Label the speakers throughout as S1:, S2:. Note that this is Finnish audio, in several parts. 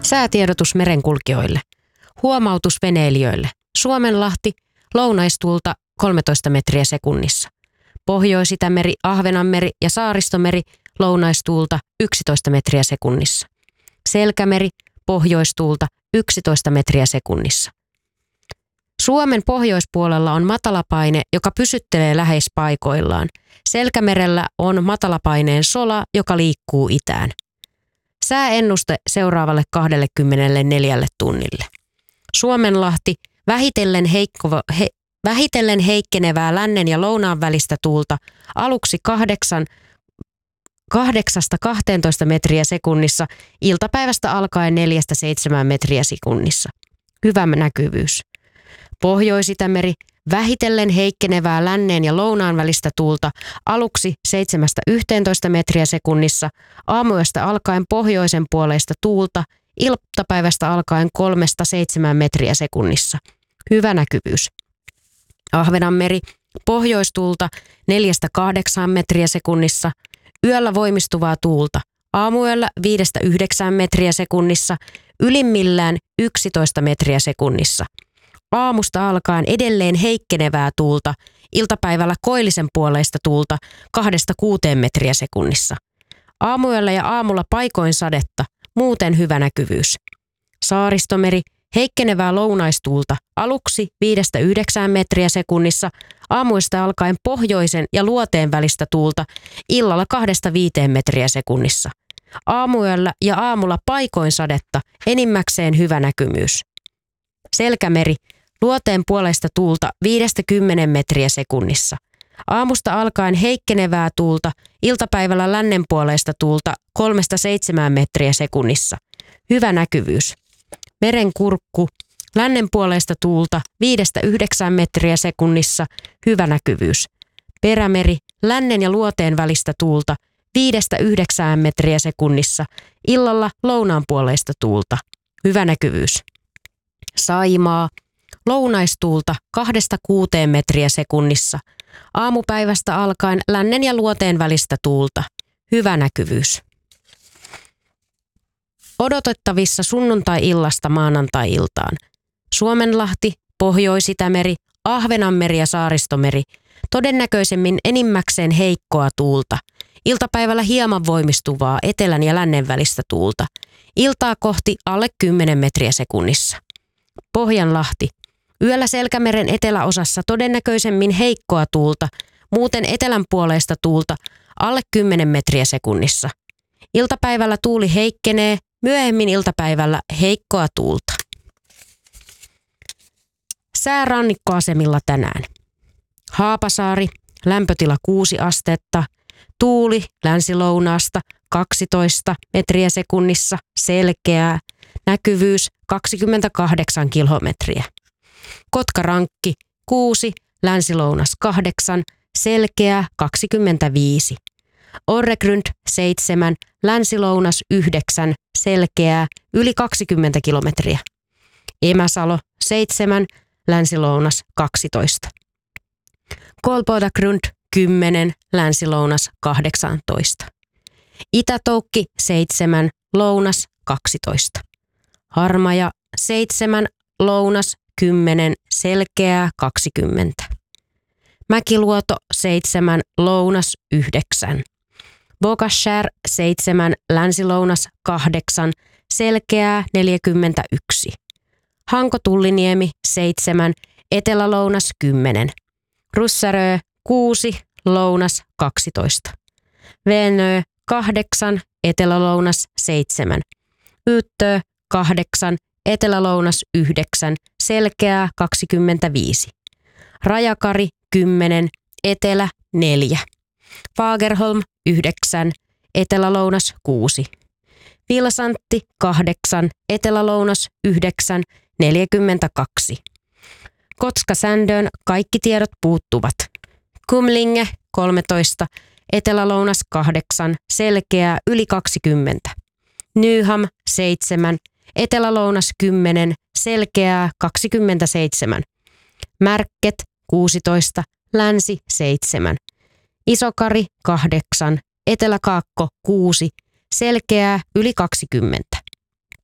S1: Säätiedotus merenkulkijoille. Huomautus veneilijöille. Suomenlahti, lounaistuulta 13 metriä sekunnissa. Pohjois-Itämeri, Ahvenanmeri ja Saaristomeri, lounaistuulta 11 metriä sekunnissa. Selkämeri, pohjoistuulta 11 metriä sekunnissa. Suomen pohjoispuolella on matalapaine, joka pysyttelee läheispaikoillaan. Selkämerellä on matalapaineen sola, joka liikkuu itään. Sääennuste seuraavalle 24 tunnille. Suomenlahti, vähitellen heikkenevää lännen ja lounaan välistä tuulta, aluksi 8-12 metriä sekunnissa, iltapäivästä alkaen 4-7 metriä sekunnissa. Hyvä näkyvyys. Pohjois-Itämeri, vähitellen heikkenevää lännen ja lounaan välistä tuulta, aluksi 7-11 metriä sekunnissa, aamuyöstä alkaen pohjoisen puoleista tuulta, iltapäivästä alkaen 3-7 metriä sekunnissa. Hyvä näkyvyys. Ahvenanmeri, pohjoistuulta 4-8 metriä sekunnissa, yöllä voimistuvaa tuulta, aamuyöllä 5-9 metriä sekunnissa, ylimmillään 11 metriä sekunnissa. Aamusta alkaen edelleen heikkenevää tuulta, iltapäivällä koillisen puoleista tuulta 2-6 metriä sekunnissa. Aamuyöllä ja aamulla paikoin sadetta, muuten hyvä näkyvyys. Saaristomeri, heikkenevää lounaistuulta, aluksi 5-9 metriä sekunnissa, aamuista alkaen pohjoisen ja luoteen välistä tuulta, illalla 2-5 metriä sekunnissa. Aamuyöllä ja aamulla paikoin sadetta, enimmäkseen hyvä näkymyys. Selkämeri, luoteen puolesta tuulta 5-10 metriä sekunnissa. Aamusta alkaen heikkenevää tuulta, iltapäivällä lännen puoleista tuulta 3-7 metriä sekunnissa. Hyvä näkyvyys. Merenkurkku, lännen puoleista tuulta 5-9 metriä sekunnissa. Hyvä näkyvyys. Perämeri, lännen ja luoteen välistä tuulta 5-9 metriä sekunnissa. Illalla lounaan puoleista tuulta. Hyvä näkyvyys. Saimaa, lounaistuulta 2-6 metriä sekunnissa. Aamupäivästä alkaen lännen ja luoteen välistä tuulta. Hyvä näkyvyys. Odotettavissa sunnuntai-illasta maanantai-iltaan. Suomenlahti, Pohjois-Itämeri, Ahvenanmeri ja Saaristomeri. Todennäköisemmin enimmäkseen heikkoa tuulta. Iltapäivällä hieman voimistuvaa etelän ja lännen välistä tuulta. Iltaa kohti alle 10 metriä sekunnissa. Pohjanlahti. Yöllä Selkämeren eteläosassa todennäköisemmin heikkoa tuulta, muuten etelän puoleista tuulta alle 10 metriä sekunnissa. Iltapäivällä tuuli heikkenee, myöhemmin iltapäivällä heikkoa tuulta. Sää rannikkoasemilla tänään. Haapasaari, lämpötila 6 astetta, tuuli länsilounaasta 12 metriä sekunnissa, selkeää, näkyvyys 28 kilometriä. Kotkarankki 6, länsilounas 8, selkeää 25. Orregrund 7, länsilounas 9, selkeää yli 20 kilometriä. Emäsalo 7, länsilounas 12. Kolpodagrund 10, länsilounas 18. Itätoukki 7, lounas 12. Harmaja 7, lounas 10, selkeää 20. Mäkiluoto 7, lounas 9. Bogashär 7, länsilounas 8, selkeää 41. Hanko-Tulliniemi 7, etelälounas 10. Russarö 6, lounas 12. Venö 8, etelälounas 7. Yttö 8, etelälounas 9, selkeää 25. Rajakari 10, etelä 4. Fagerholm 9, etelälounas 6. Vilsantti 8, etelälounas 9, 42. Kotka-Sändön kaikki tiedot puuttuvat. Kumlinge 13, etelälounas 8, selkeää yli 20. Nyham 7, etelälounas 10, selkeää 27. Märket 16, länsi 7. Isokari 8, eteläkaakko 6, selkeää yli 20.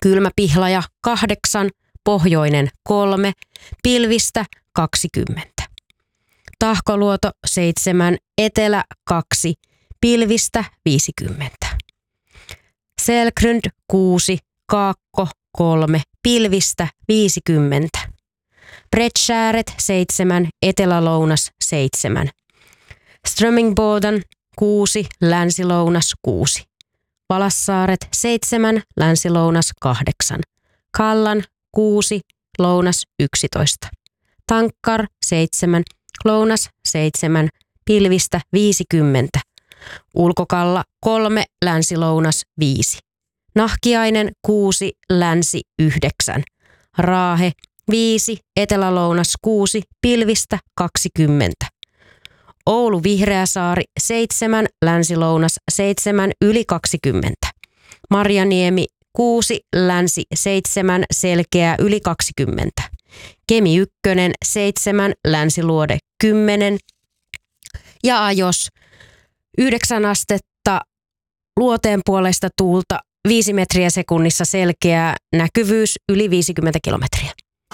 S1: Kylmäpihlaja 8, pohjoinen 3, pilvistä 20. Tahkoluoto 7, etelä 2, pilvistä 50. Selgrund 6, kaakko 3, pilvistä 50. Bredskääret 7, etelä-lounas 7. Strömingboden 6, länsi-lounas 6. Valassaaret 7, länsi-lounas 8. Kallan 6, lounas 11. Tankkar 7, lounas 7, pilvistä 50. Ulkokalla 3, länsi-lounas 5. Nahkiainen 6, länsi 9. Raahe 5, etelä-lounas 6, pilvistä 20. Oulu Vihreäsaari 7, länsi-lounas 7, yli 20. Marjaniemi 6, länsi 7, selkeä yli 20. Kemi 1, 7, länsiluode 10. Ja Ajos 9 astetta, luoteen puolesta tuulta 5 metriä sekunnissa, selkeää, näkyvyys yli 50 kilometriä.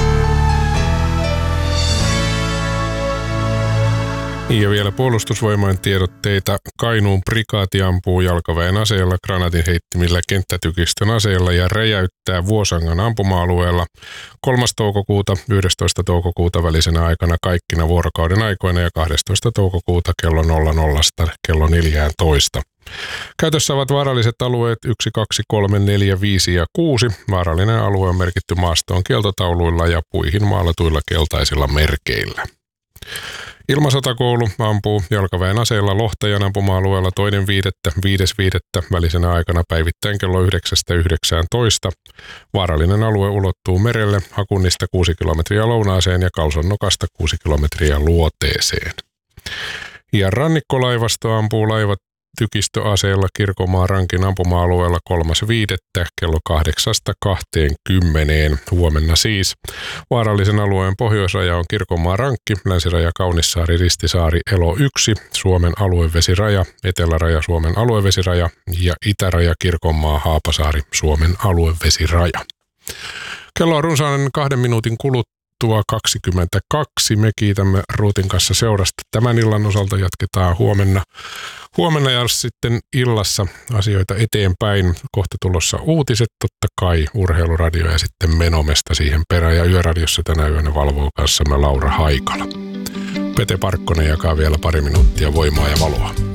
S2: Ja vielä puolustusvoimain tiedotteita. Kainuun prikaati ampuu jalkaväen aseella, granaatinheittimillä, kenttätykistön aseella ja räjäyttää Vuosangan ampuma-alueella 3. toukokuuta 11. toukokuuta välisenä aikana kaikkina vuorokauden aikoina ja 12. toukokuuta kello 00 kello 14. Käytössä ovat vaaralliset alueet 1, 2, 3, 4, 5 ja 6. Vaarallinen alue on merkitty maastoon kieltotauluilla ja puihin maalatuilla keltaisilla merkeillä. Ilmasotakoulu ampuu jalkaväen aseella Lohtajan ampuma-alueella 2.5.–5.5. välisenä aikana päivittäin kello 9–19. Vaarallinen alue ulottuu merelle Hakunnista 6 kilometriä lounaaseen ja Kalsonnokasta 6 kilometriä luoteeseen. Ja rannikkolaivasto ampuu laivatykistöaseella Kirkonmaan Rankin ampuma-alueella 3.5. kello 8–20. Huomenna siis. Vaarallisen alueen pohjoisraja on Kirkonmaan Rankki, länsiraja Kaunissaari, Ristisaari, Elo 1, Suomen aluevesiraja, eteläraja Suomen aluevesiraja ja itäraja Kirkonmaa, Haapasaari, Suomen aluevesiraja. Kello on runsaan 2 minuutin kuluttua 22. Me kiitämme Ruutin kanssa seurasta. Tämän illan osalta jatketaan huomenna ja sitten illassa asioita eteenpäin. Kohta tulossa uutiset, totta kai urheiluradio ja sitten Menomesta siihen perään. Ja Yöradiossa tänä yönä valvoo kanssamme Laura Haikala. Pete Parkkonen jakaa vielä pari minuuttia voimaa ja valoa.